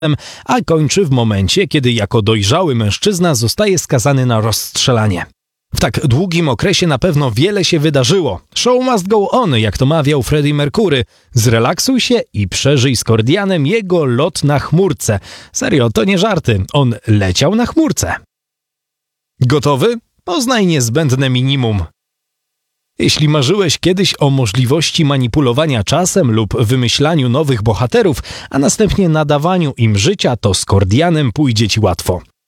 a kończy w momencie, kiedy jako dojrzały mężczyzna zostaje skazany na rozstrzelanie. W tak długim okresie na pewno wiele się wydarzyło. Show must go on, jak to mawiał Freddie Mercury. Zrelaksuj się i przeżyj z Kordianem jego lot na chmurce. Serio, to nie żarty. On leciał na chmurce. Gotowy? Poznaj niezbędne minimum. Jeśli marzyłeś kiedyś o możliwości manipulowania czasem lub wymyślaniu nowych bohaterów, a następnie nadawaniu im życia, to z Kordianem pójdzie ci łatwo.